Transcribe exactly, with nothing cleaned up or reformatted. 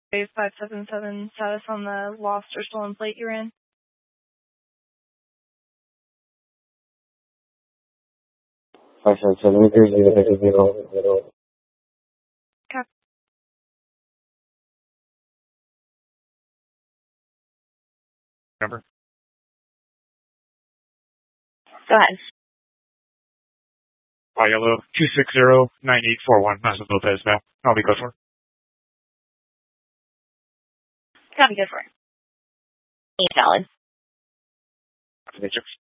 Wave five seven seven, status on the lost or stolen plate you're in. five seven seven, zero zero zero zero. Copy. Number? Go ahead. Fly yellow two six zero nine eight four one. Master Lopez now. I'll be good for. Copy, good for it. Eight valid. Matrix.